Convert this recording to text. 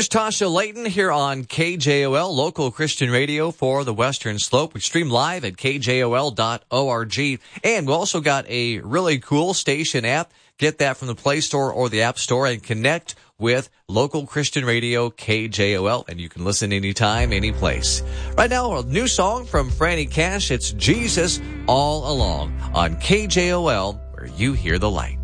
Here's Tasha Layton here on KJOL, local Christian radio for the Western Slope. We stream live at kjol.org. And we also got a really cool station app. Get that from the Play Store or the App Store and connect with local Christian radio KJOL. And you can listen anytime, any place. Right now, a new song from Franny Cash. It's Jesus All Along on KJOL, where you hear the light.